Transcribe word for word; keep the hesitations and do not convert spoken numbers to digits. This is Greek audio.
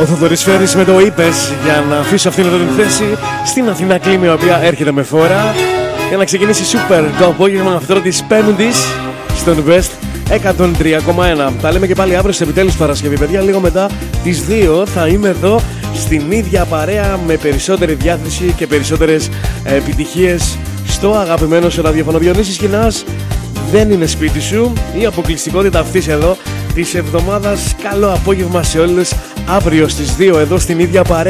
Ο Θοδωρής Φέρης με το είπες για να αφήσω αυτήν εδώ την θέση στην Αθηνά Κλίμη, η οποία έρχεται με φόρα για να ξεκινήσει σούπερ το απόγευμα αυτό της Πέμπτης στον West εκατόν τρία κόμμα ένα. Τα λέμε και πάλι αύριο σε επιτέλους Παρασκευή, παιδιά. Λίγο μετά τις δύο θα είμαι εδώ στην ίδια παρέα με περισσότερη διάθεση και περισσότερες επιτυχίες στο αγαπημένο σου ραδιοφωνό. Διονύσης Κινάς, δεν είναι σπίτι σου. Η αποκλειστικότητα αυτής εδώ της εβδομάδας. Καλό απόγευμα σε όλους. Αύριο στις δύο εδώ στην ίδια παρέα.